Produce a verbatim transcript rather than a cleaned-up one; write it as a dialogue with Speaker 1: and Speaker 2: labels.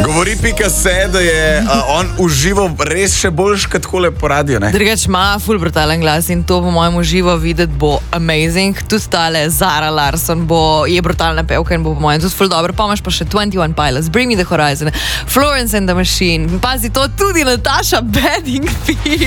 Speaker 1: Govori Pika se, da je uh, on užival res še boljš kot takole po radiju, ne?
Speaker 2: Drugač ima ful brutalen glas in to po mojem uživo videti bo amazing. Tudi tale Zara Larsson bo, je brutalna pevka in bo po mojem tudi ful dobro. Pa imaš pa še twenty one Pilots, Bring Me The Horizon, Florence and the Machine. Pazi, to tudi Natasha Bedingfield.